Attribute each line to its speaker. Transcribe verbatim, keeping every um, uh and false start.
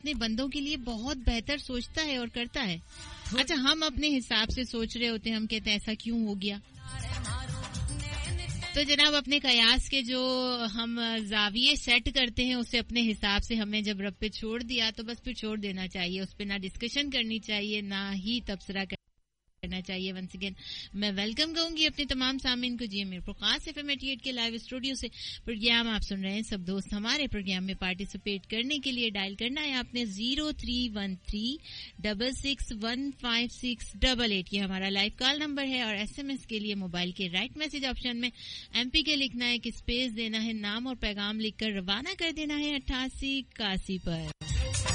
Speaker 1: अपने बंदों के लिए बहुत बेहतर सोचता है और करता है। अच्छा, हम अपने हिसाब से सोच रहे होते हैं, हम कहते हैं ऐसा क्यों हो गया। तो जनाब अपने कयास के जो हम जाविये सेट करते हैं उससे अपने हिसाब से हमें जब रब पे छोड़ दिया तो बस फिर छोड़ देना चाहिए, उस पे ना डिस्कशन करनी चाहिए ना ही तबसरा करना चाहिए। वंस अगेन मैं वेलकम कहूंगी अपने तमाम सामीन को। जी मेरे प्रकाश एफएम अठासी के लाइव स्टूडियो से प्रोग्राम आप सुन रहे हैं। सब दोस्त हमारे प्रोग्राम में पार्टिसिपेट करने के लिए डायल करना है आपने zero three one three double six one five six double eight, ये हमारा लाइव कॉल नंबर है। और एसएमएस के लिए मोबाइल के राइट मैसेज ऑप्शन में एमपी के लिखना है कि स्पेस देना है, नाम और पैगाम लिखकर रवाना कर देना है अट्ठासी इक्यासी पर।